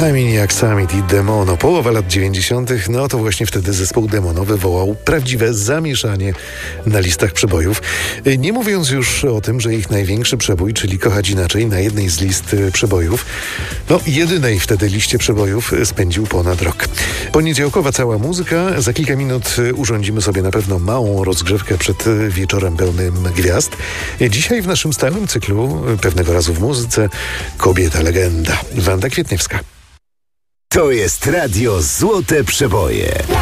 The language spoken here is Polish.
Kaminiak, Summit i Demono. Połowa lat 90. No to właśnie wtedy zespół Demono wywołał prawdziwe zamieszanie na listach przebojów. Nie mówiąc już o tym, że ich największy przebój, czyli Kochać Inaczej, na jednej z list przebojów, jedynej wtedy liście przebojów, spędził ponad rok. Poniedziałkowa cała muzyka. Za kilka minut urządzimy sobie na pewno małą rozgrzewkę przed wieczorem pełnym gwiazd. Dzisiaj w naszym stałym cyklu Pewnego razu w muzyce kobieta legenda. Wanda Kwietniewska. To jest Radio Złote Przeboje.